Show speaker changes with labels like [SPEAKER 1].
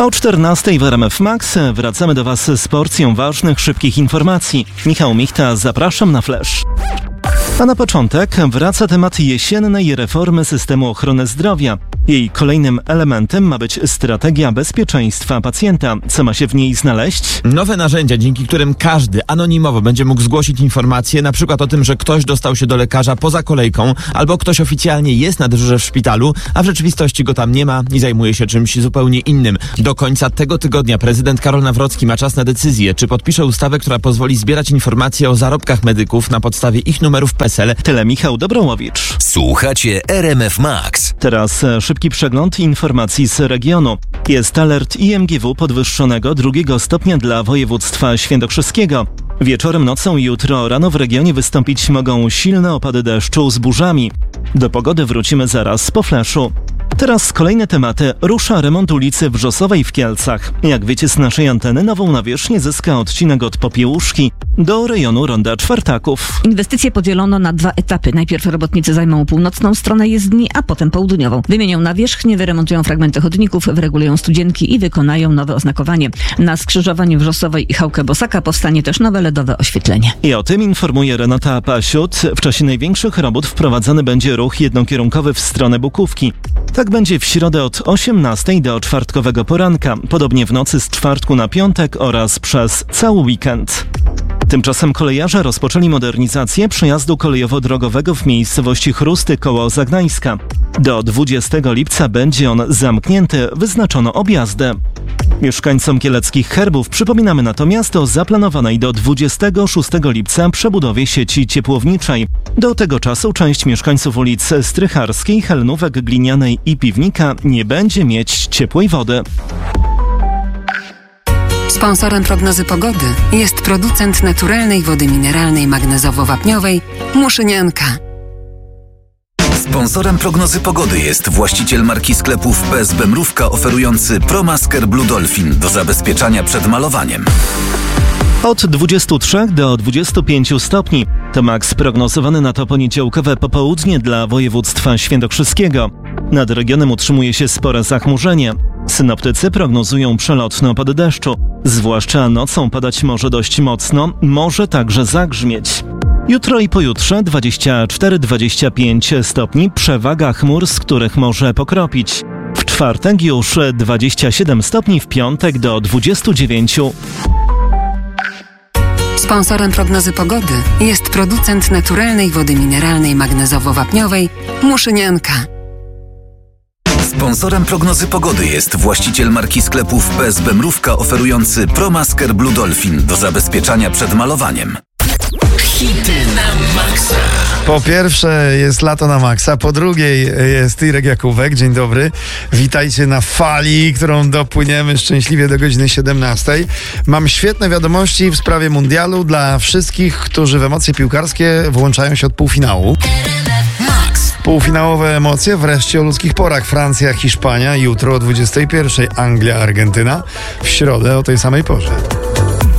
[SPEAKER 1] O 14 w RMF Max wracamy do Was z porcją ważnych, szybkich informacji. Michał Michta, zapraszam na Flash. A na początek wraca temat jesiennej reformy systemu ochrony zdrowia. Jej kolejnym elementem ma być strategia bezpieczeństwa pacjenta. Co ma się w niej znaleźć?
[SPEAKER 2] Nowe narzędzia, dzięki którym każdy anonimowo będzie mógł zgłosić informacje, na przykład o tym, że ktoś dostał się do lekarza poza kolejką, albo ktoś oficjalnie jest na dyżurze w szpitalu, a w rzeczywistości go tam nie ma i zajmuje się czymś zupełnie innym. Do końca tego tygodnia prezydent Karol Nawrocki ma czas na decyzję, czy podpisze ustawę, która pozwoli zbierać informacje o zarobkach medyków na podstawie ich numerów PESEL.
[SPEAKER 1] Tyle Michał Dobrołowicz.
[SPEAKER 3] Słuchacie RMF Max.
[SPEAKER 1] Teraz szybki przegląd informacji z regionu. Jest alert IMGW podwyższonego 2 stopnia dla województwa świętokrzyskiego. Wieczorem, nocą i jutro rano w regionie wystąpić mogą silne opady deszczu z burzami. Do pogody wrócimy zaraz po flashu. Teraz kolejne tematy. Rusza remont ulicy Wrzosowej w Kielcach. Jak wiecie z naszej anteny, nową nawierzchnię zyska odcinek od Popiełuszki do rejonu Ronda Czwartaków.
[SPEAKER 4] Inwestycje podzielono na 2 etapy. Najpierw robotnicy zajmą północną stronę jezdni, a potem południową. Wymienią nawierzchnię, wyremontują fragmenty chodników, wyregulują studzienki i wykonają nowe oznakowanie. Na skrzyżowaniu Wrzosowej i Chałkę-Bosaka powstanie też nowe LEDowe oświetlenie.
[SPEAKER 1] I o tym informuje Renata Pasiut. W czasie największych robót wprowadzany będzie ruch jednokierunkowy w stronę Bukówki. Tak będzie w środę od 18 do czwartkowego poranka, podobnie w nocy z czwartku na piątek oraz przez cały weekend. Tymczasem kolejarze rozpoczęli modernizację przejazdu kolejowo-drogowego w miejscowości Chrusty koło Zagnańska. Do 20 lipca będzie on zamknięty, wyznaczono objazdę. Mieszkańcom kieleckich Herbów przypominamy natomiast o zaplanowanej do 26 lipca przebudowie sieci ciepłowniczej. Do tego czasu część mieszkańców ulic Strycharskiej, Helnówek, Glinianej i Piwnika nie będzie mieć ciepłej wody.
[SPEAKER 5] Sponsorem prognozy pogody jest producent naturalnej wody mineralnej magnezowo-wapniowej Muszynianka.
[SPEAKER 3] Sponsorem prognozy pogody jest właściciel marki sklepów PSB Mrówka oferujący ProMasker Blue Dolphin do zabezpieczania przed malowaniem.
[SPEAKER 1] Od 23 do 25 stopni. To maks prognozowany na to poniedziałkowe popołudnie dla województwa świętokrzyskiego. Nad regionem utrzymuje się spore zachmurzenie. Synoptycy prognozują przelotny opad deszczu. Zwłaszcza nocą padać może dość mocno, może także zagrzmieć. Jutro i pojutrze 24-25 stopni, przewaga chmur, z których może pokropić. W czwartek już 27 stopni, w piątek do 29.
[SPEAKER 5] Sponsorem prognozy pogody jest producent naturalnej wody mineralnej magnezowo-wapniowej Muszynianka.
[SPEAKER 3] Sponsorem prognozy pogody jest właściciel marki sklepów PSB Mrówka oferujący ProMasker Blue Dolphin do zabezpieczania przed malowaniem.
[SPEAKER 6] Hity na maksa.
[SPEAKER 7] Po pierwsze jest lato na maksa, po drugiej jest Irek Jakówek. Dzień dobry. Witajcie na fali, którą dopłyniemy szczęśliwie do godziny 17. Mam świetne wiadomości w sprawie mundialu dla wszystkich, którzy w emocje piłkarskie włączają się od półfinału. Półfinałowe emocje wreszcie o ludzkich porach. Francja, Hiszpania, jutro o 21. Anglia, Argentyna, w środę o tej samej porze.